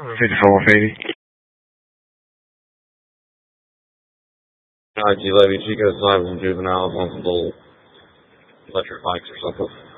5480. IG Levy, Chico's live and juveniles on some little electric bikes or something.